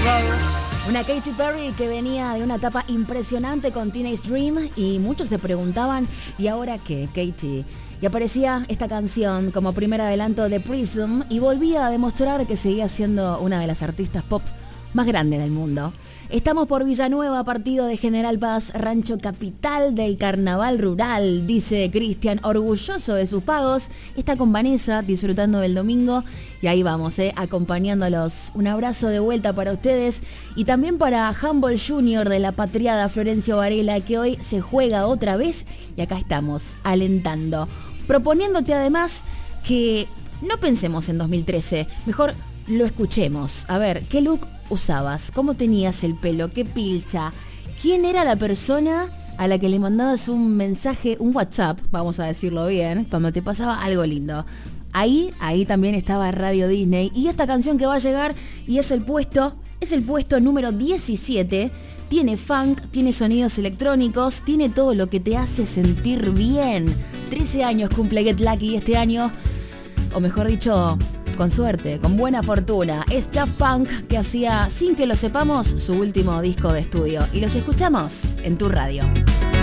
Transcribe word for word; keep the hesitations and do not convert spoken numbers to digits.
Una Katy Perry que venía de una etapa impresionante con Teenage Dream y muchos se preguntaban, ¿y ahora qué, Katy? Y aparecía esta canción como primer adelanto de Prism y volvía a demostrar que seguía siendo una de las artistas pop más grandes del mundo. Estamos por Villanueva, partido de General Paz, rancho capital del carnaval rural, dice Cristian, orgulloso de sus pagos. Está con Vanessa disfrutando del domingo y ahí vamos, eh, acompañándolos. Un abrazo de vuelta para ustedes y también para Humboldt junior de la Patriada Florencio Varela, que hoy se juega otra vez y acá estamos alentando, proponiéndote además que no pensemos en dos mil trece, mejor lo escuchemos. A ver, ¿qué look usabas? ¿Cómo tenías el pelo? ¿Qué pilcha? ¿Quién era la persona a la que le mandabas un mensaje, un WhatsApp, vamos a decirlo bien, cuando te pasaba algo lindo? Ahí, ahí también estaba Radio Disney y esta canción que va a llegar y es el puesto, es el puesto número diecisiete. Tiene funk, tiene sonidos electrónicos, tiene todo lo que te hace sentir bien. trece años cumple Get Lucky este año, o mejor dicho, con suerte, con buena fortuna. Es Daft Punk, que hacía, sin que lo sepamos, su último disco de estudio. Y los escuchamos en tu radio.